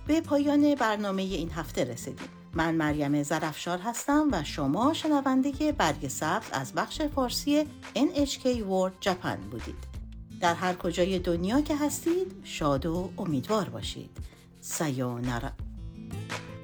به پایان برنامه این هفته رسیدیم. من مریم ظرفشار هستم و شما شنونده برگ سبز از بخش فارسی NHK World Japan بودید. در هر کجای دنیا که هستید شاد و امیدوار باشید. سایونارا.